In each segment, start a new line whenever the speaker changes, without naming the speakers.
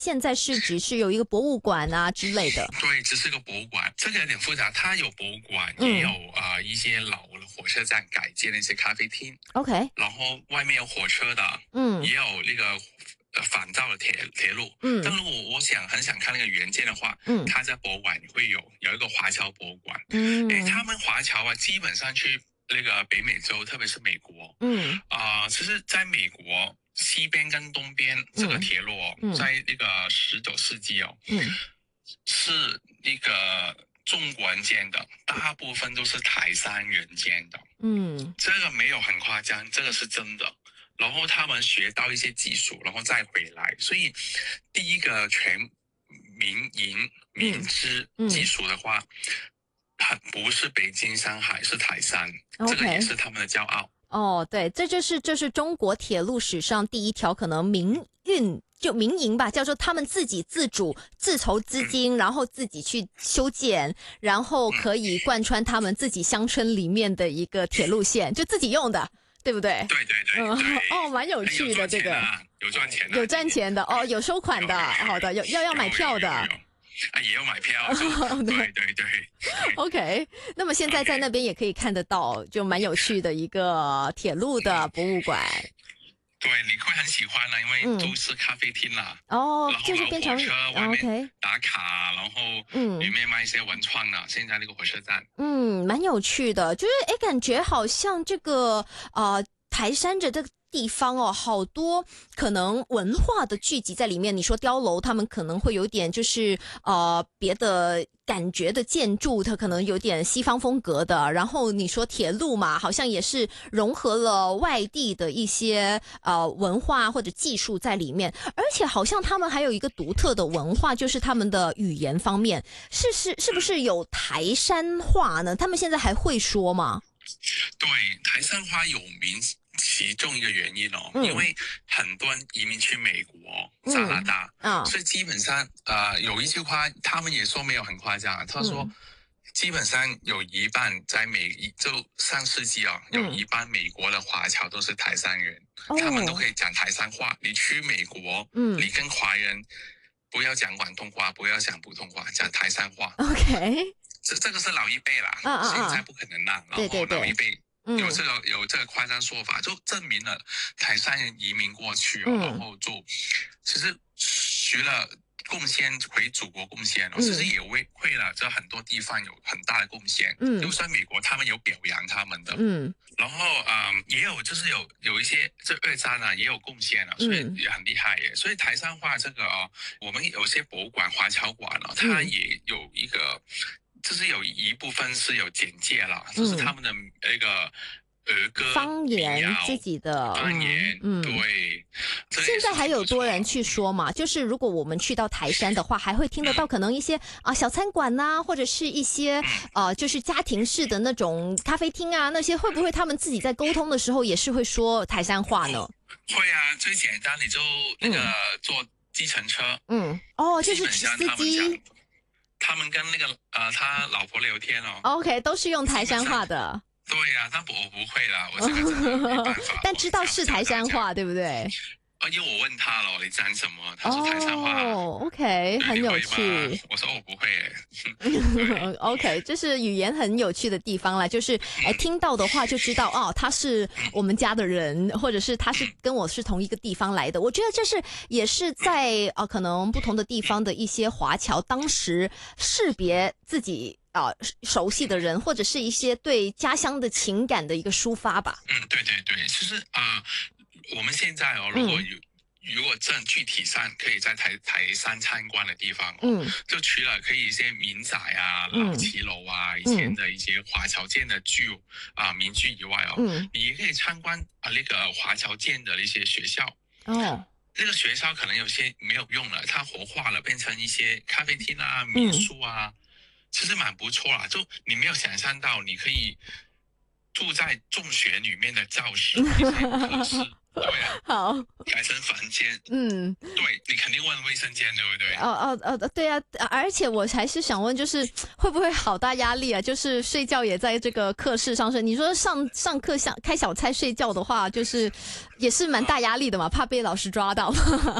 现在是只是有一个博物馆啊之类的。
对，只是个博物馆，这个有点复杂。它有博物馆，也有一些老的火车站改建的一些咖啡厅。
OK，
然后外面有火车的，也有那个仿造的铁路。但如果我很想看那个原件的话，它在博物馆会有一个华侨博物馆。他们华侨啊，基本上去那个北美洲，特别是美国，其实在美国西边跟东边这个铁路在那个19世纪是那个中国人建的，大部分都是台山人建的。这个没有很夸张，这个是真的。然后他们学到一些技术，然后再回来。所以第一个全民知技术的话，不是北京、上海，是台山，这个也是他们的骄傲。
对，这就是中国铁路史上第一条可能民营吧，叫做他们自己自主自筹资金，然后自己去修建，然后可以贯穿他们自己乡村里面的一个铁路线，就自己用的，对不对？
对。
蛮有趣的，这个
有赚钱的，
有赚钱的有收款的，好的，要买票的。
也有买票。对。
OK， 那么现在在那边也可以看得到，就蛮有趣的一个铁路的博物馆。
对，你会很喜欢啦，因为都是咖啡厅啦。
就是变成
火车外面打卡，然后里面卖一些文创的。现在那个火车站，
蛮有趣的，就是感觉好像这个台山这个地方好多可能文化的聚集在里面。你说碉楼，他们可能会有点就是别的感觉的建筑，它可能有点西方风格的。然后你说铁路嘛，好像也是融合了外地的一些文化或者技术在里面。而且好像他们还有一个独特的文化，就是他们的语言方面，是不是有台山话呢？他们现在还会说吗？
对，台山话有名。其中一个原因因为很多人移民去美国、加拿大，所以基本上有一句话，他们也说没有很夸张，他说基本上有一半就上世纪有一半美国的华侨都是台山人，他们都可以讲台山话。你去美国，你跟华人不要讲广东话，不要讲普通话，讲台山话。
OK，
这个是老一辈啦，现在不可能啦。然后老一辈。有这个夸张说法，就证明了台山人移民过去然后其实除了贡献回祖国贡献其实也为了这很多地方有很大的贡献。就算美国他们有表扬他们的，然后也有就是有一些这二战也有贡献了，所以也很厉害耶。所以台山话这个我们有些博物馆、华侨馆它也有一个。就是有一部分是有简介了，就是他们的那个儿歌、
方言自己的
方言，对。
现在还有多人去说嘛？就是如果我们去到台山的话，还会听得到可能一些小餐馆呐，或者是一些就是家庭式的那种咖啡厅啊，那些会不会他们自己在沟通的时候也是会说台山话呢？
会啊，最简单你就那个坐计程车，
就是司机。
他们跟那个他老婆聊天
OK， 都是用台山话的。
对呀，但我不会啦，我这个真的没办法。
但知道是台山话，对不对？
因为我问他了，你讲什么？他说台山话。
OK， 很有趣。
我说我不会。
OK， 这是语言很有趣的地方啦，就是听到的话就知道他是我们家的人，或者是他是跟我是同一个地方来的。我觉得这是也是在可能不同的地方的一些华侨当时识别自己熟悉的人，或者是一些对家乡的情感的一个抒发吧。
对，其实我们现在如果具体上可以在台山参观的地方就除了可以一些民宅老骑楼以前的一些华侨建的民居以外你也可以参观那个华侨建的一些学校这个学校可能有些没有用了，它活化了，变成一些咖啡厅民宿其实蛮不错啦。就你没有想象到你可以住在中学里面的教室课室对
好，
改成房间对，你肯定问卫生间对不对？
对啊，而且我还是想问，就是会不会好大压力啊？就是睡觉也在这个课室上睡，你说上课开小差睡觉的话，就是也是蛮大压力的嘛，怕被老师抓到。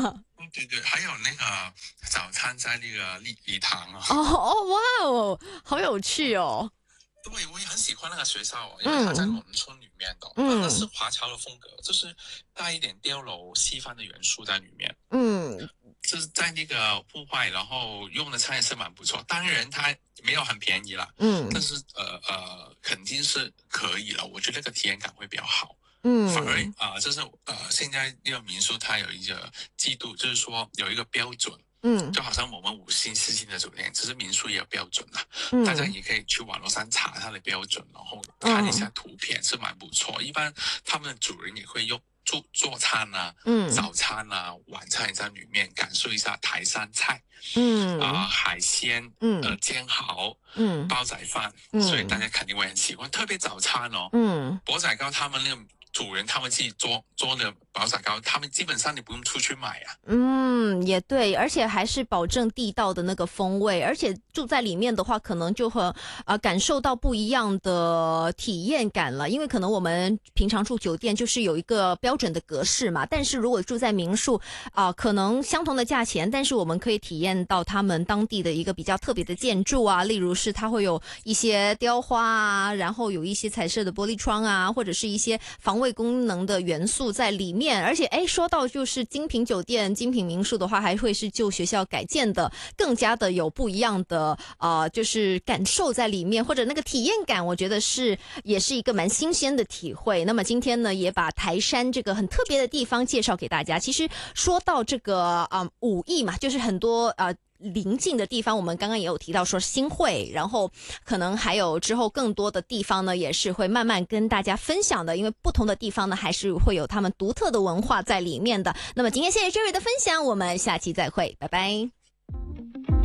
对对，还有那个早餐在那个礼堂啊。
哇哦，好有趣哦。
对，我也很喜欢那个学校，因为它在农村里面的，那是华侨的风格，就是带一点碉楼西方的元素在里面。就是在那个户外，然后用的餐也是蛮不错，当然它没有很便宜啦，但是肯定是可以了，我觉得那个体验感会比较好。反而就是现在那个民宿它有一个制度，就是说有一个标准。就好像我们5星4星的酒店，其实民宿也有标准啦。大家也可以去网络上查它的标准，然后看一下图片，是蛮不错。一般他们的主人也会用做餐啊，早餐啊，晚餐也在里面，感受一下台山菜，海鲜，煎蚝，煲仔饭，所以大家肯定会很喜欢。特别早餐哦，钵仔糕他们那个主人他们自己做的煲仔糕，他们基本上你不用出去买啊。
也对，而且还是保证地道的那个风味，而且住在里面的话，可能就会感受到不一样的体验感了。因为可能我们平常住酒店就是有一个标准的格式嘛，但是如果住在民宿可能相同的价钱，但是我们可以体验到他们当地的一个比较特别的建筑啊，例如是它会有一些雕花啊，然后有一些彩色的玻璃窗啊，或者是一些防卫功能的元素在里面。而且说到就是精品酒店、精品民宿的话，还会是旧学校改建的，更加的有不一样的就是感受在里面，或者那个体验感，我觉得也是一个蛮新鲜的体会。那么今天呢，也把台山这个很特别的地方介绍给大家。其实说到这个武艺嘛，就是很多邻近的地方，我们刚刚也有提到说新会，然后可能还有之后更多的地方呢，也是会慢慢跟大家分享的，因为不同的地方呢，还是会有他们独特的文化在里面的。那么今天谢谢 Jerry 的分享，我们下期再会，拜拜。